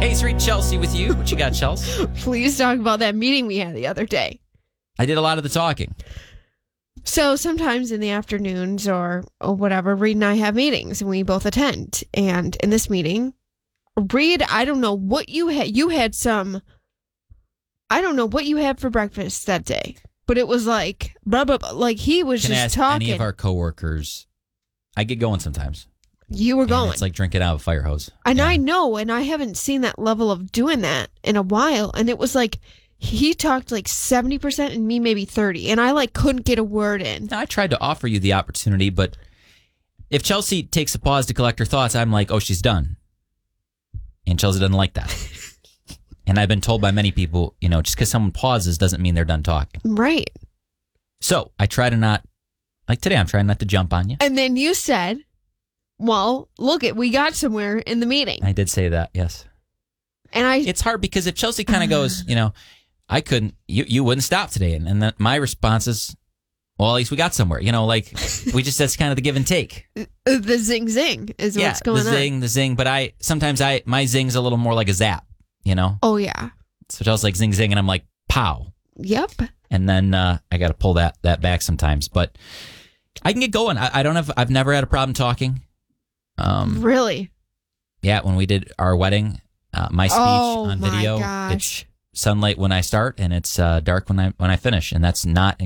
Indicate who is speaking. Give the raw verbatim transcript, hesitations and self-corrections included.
Speaker 1: Hey, Sweet Chelsea with you. What you got, Chelsea?
Speaker 2: Please talk about that meeting we had the other day.
Speaker 1: I did a lot of the talking.
Speaker 2: So sometimes in the afternoons or, or whatever, Reed and I have meetings and we both attend. And in this meeting, Reed, I don't know what you had. You had some, I don't know what you had for breakfast that day. But it was like, blah, blah, blah, like he was
Speaker 1: Can
Speaker 2: just
Speaker 1: ask
Speaker 2: talking.
Speaker 1: any of our coworkers. I get going sometimes.
Speaker 2: You were going.
Speaker 1: And it's like drinking out of a fire hose.
Speaker 2: And
Speaker 1: yeah.
Speaker 2: I know, and I haven't seen that level of doing that in a while. And it was like, he talked like seventy percent and me maybe thirty. And I like couldn't get a word in.
Speaker 1: I tried to offer you the opportunity, but if Chelsea takes a pause to collect her thoughts, I'm like, oh, she's done. And Chelsea doesn't like that. And I've been told by many people, you know, just because someone pauses doesn't mean they're done talking.
Speaker 2: Right.
Speaker 1: So I try to not, like today, I'm trying not to jump on you.
Speaker 2: And then you said, well, look it, we got somewhere in the meeting.
Speaker 1: I did say that, yes.
Speaker 2: And I,
Speaker 1: it's hard because if Chelsea kind of goes, you know, I couldn't, you, you wouldn't stop today. And, and then my response is, well, at least we got somewhere. You know, like, we just, that's kind of the give and take.
Speaker 2: The zing zing is
Speaker 1: yeah,
Speaker 2: what's going
Speaker 1: the
Speaker 2: on.
Speaker 1: the zing, the zing. But I, sometimes I, my zing's a little more like a zap, you know?
Speaker 2: Oh, yeah.
Speaker 1: So Chelsea's like zing, zing, and I'm like, pow.
Speaker 2: Yep.
Speaker 1: And then uh, I got to pull that, that back sometimes. But I can get going. I, I don't have, I've never had a problem talking. Um,
Speaker 2: really?
Speaker 1: Yeah, when we did our wedding, uh, my speech
Speaker 2: oh,
Speaker 1: on
Speaker 2: my
Speaker 1: video,
Speaker 2: gosh.
Speaker 1: it's sunlight when I start and it's uh, dark when I when I finish, and that's not